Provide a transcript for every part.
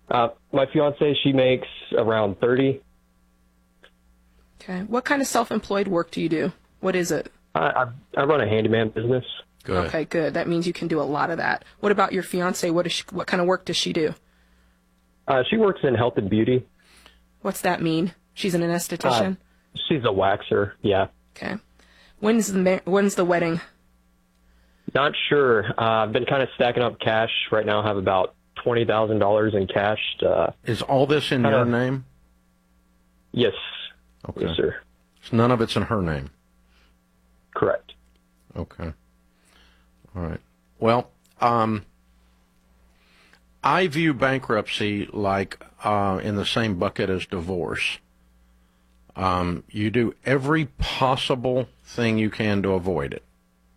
My fiance, she makes around 30. Okay. What kind of self-employed work do you do? What is it? I run a handyman business. Good. Okay, good. That means you can do a lot of that. What about your fiance? What kind of work does she do? She works in health and beauty. What's that mean? She's an esthetician? She's a waxer, yeah. Okay. When's the wedding? Not sure. I've been kind of stacking up cash. Right now I have about $20,000 in cash. Is all this in your name? Yes. Okay. Yes, sir. So none of it's in her name? Correct. Okay. All right. Well, I view bankruptcy like in the same bucket as divorce. You do every possible thing you can to avoid it.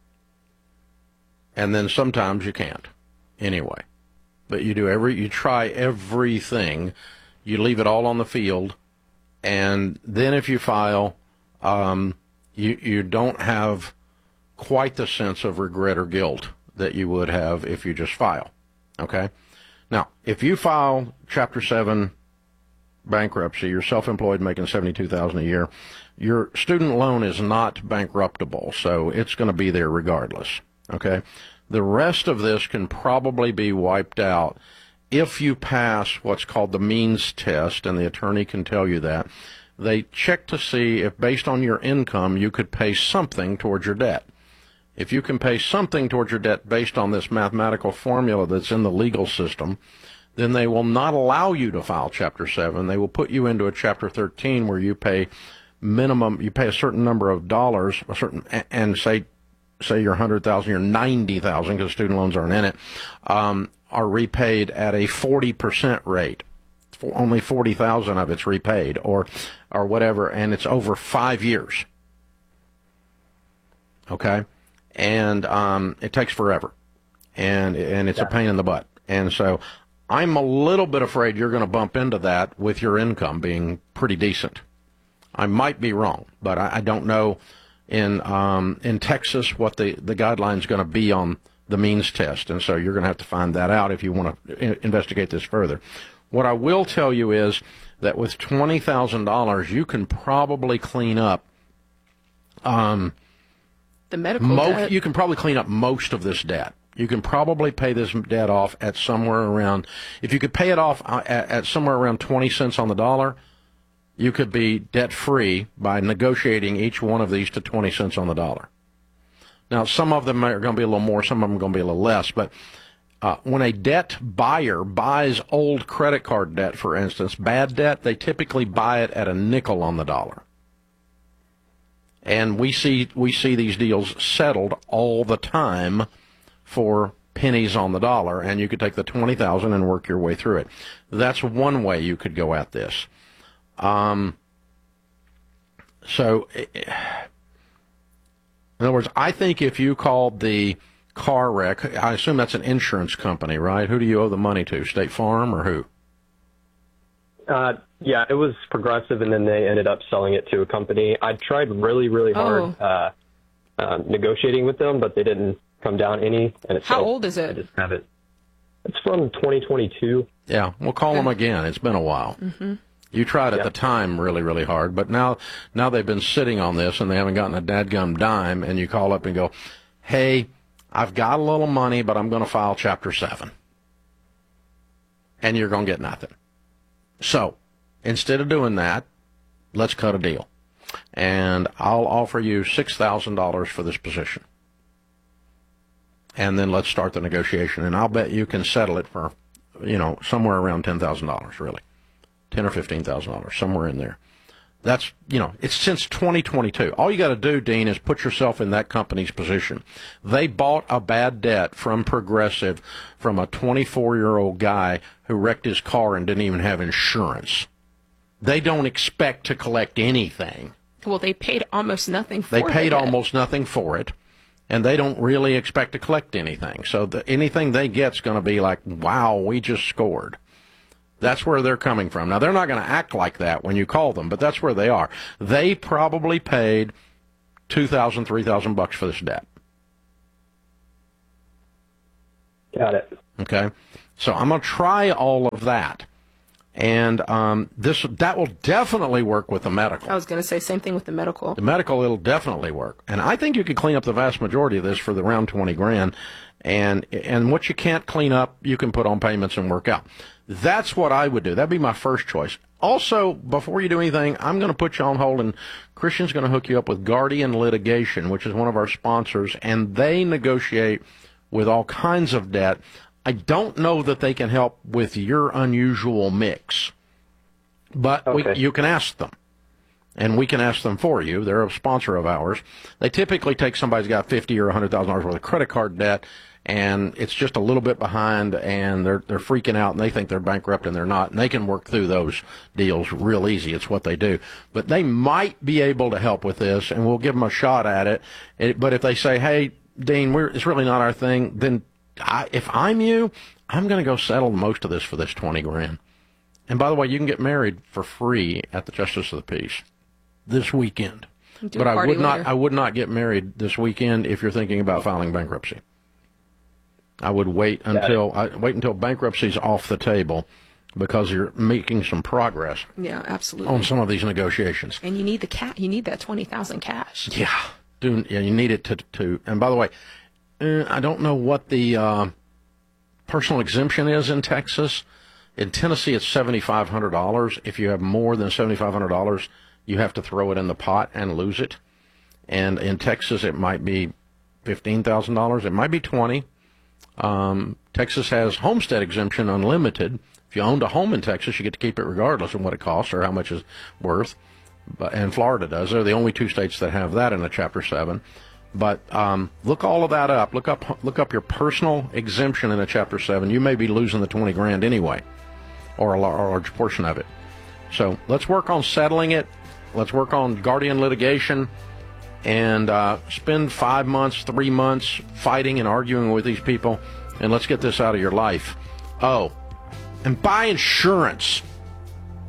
And then sometimes you can't anyway. But you try everything. You leave it all on the field. And then if you file, you don't have quite the sense of regret or guilt that you would have if you just file. Okay? Now, if you file Chapter 7 bankruptcy, you're self-employed making $72,000 a year, your student loan is not bankruptable, so it's going to be there regardless. Okay? The rest of this can probably be wiped out if you pass what's called the means test, and the attorney can tell you that. They check to see if, based on your income, you could pay something towards your debt. If you can pay something towards your debt based on this mathematical formula that's in the legal system, then they will not allow you to file Chapter 7. They will put you into a Chapter 13 where you pay a certain number of dollars, and say you're $100,000, you're $90,000 because student loans aren't in it, are repaid at a 40% rate. Only $40,000 of it's repaid, or whatever, and it's over 5 years. Okay, and it takes forever, and it's a pain in the butt. And so I'm a little bit afraid you're going to bump into that with your income being pretty decent. I might be wrong, but I don't know in Texas what the guideline's going to be on the means test, and so you're going to have to find that out if you want to investigate this further. What I will tell you is that with $20,000, you can probably clean up the medical debt. You can probably clean up most of this debt. You can probably pay this debt off at somewhere around, if you could pay it off at somewhere around 20 cents on the dollar, you could be debt-free by negotiating each one of these to 20 cents on the dollar. Now, some of them are going to be a little more, some of them are going to be a little less, but when a debt buyer buys old credit card debt, for instance, bad debt, they typically buy it at a nickel on the dollar. And we see these deals settled all the time for pennies on the dollar, and you could take the $20,000 and work your way through it. That's one way you could go at this. In other words, I think if you called the car wreck, I assume that's an insurance company, right? Who do you owe the money to? State Farm or who? Yeah, it was Progressive, and then they ended up selling it to a company. I tried really, really hard negotiating with them, but they didn't come down any. And How old is it? I just have it. It's from 2022. Yeah, we'll call them again. It's been a while. Mm-hmm. You tried at the time really, really hard, but now they've been sitting on this and they haven't gotten a dadgum dime, and you call up and go, hey, I've got a little money, but I'm going to file Chapter 7. And you're going to get nothing. So instead of doing that, let's cut a deal. And I'll offer you $6,000 for this position. And then let's start the negotiation. And I'll bet you can settle it for, somewhere around $10,000, really. $10,000 or $15,000, somewhere in there. That's, it's since 2022. All you got to do, Dean, is put yourself in that company's position. They bought a bad debt from Progressive from a 24-year-old guy who wrecked his car and didn't even have insurance. They don't expect to collect anything. Well, they paid almost nothing for it. They paid almost nothing for it, and they don't really expect to collect anything. So anything they get's going to be like, wow, we just scored. That's where they're coming from. Now, they're not going to act like that when you call them, but that's where they are. They probably paid $2,000, $3,000 for this debt. Got it. Okay? So I'm going to try all of that. And that will definitely work with the medical. I was going to say same thing with the medical. The medical, it'll definitely work. And I think you could clean up the vast majority of this for the around 20 grand. And what you can't clean up, you can put on payments and work out. That's what I would do. That'd be my first choice. Also, before you do anything, I'm going to put you on hold, and Christian's going to hook you up with Guardian Litigation, which is one of our sponsors, and they negotiate with all kinds of debt. I don't know that they can help with your unusual mix, but you can ask them, and we can ask them for you. They're a sponsor of ours. They typically take somebody who's got $50,000 or $100,000 worth of credit card debt, and it's just a little bit behind, and they're freaking out, and they think they're bankrupt, and they're not, and they can work through those deals real easy. It's what they do. But they might be able to help with this, and we'll give them a shot at it. But if they say, hey, Dean, it's really not our thing, then if I'm you, I'm going to go settle most of this for this 20 grand. And by the way, you can get married for free at the Justice of the Peace this weekend. But I would not get married this weekend if you're thinking about filing bankruptcy. I would wait until bankruptcy's off the table, because you're making some progress. Yeah, absolutely. On some of these negotiations. And you need you need that $20,000 cash. Yeah. You need it to. And by the way, I don't know what the personal exemption is in Texas. In Tennessee, it's $7,500. If you have more than $7,500, you have to throw it in the pot and lose it. And in Texas, it might be $15,000. It might be $20,000. Texas has homestead exemption unlimited. If you owned a home in Texas, you get to keep it regardless of what it costs or how much it's worth. And Florida does. They're the only two states that have that in a Chapter 7. But look all of that up. Look up your personal exemption in a Chapter 7. You may be losing the 20 grand anyway, or a large portion of it. So let's work on settling it. Let's work on Guardian Litigation, and spend 5 months, 3 months fighting and arguing with these people, and let's get this out of your life. Oh, and buy insurance.